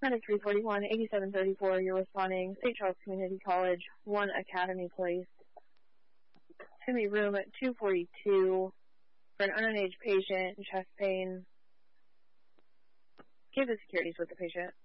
Medic 341, 8734, you're responding. St. Charles Community College, 1 Academy Place. To me, room at 242 for an unengaged patient, chest pain. Give the securities with the patient.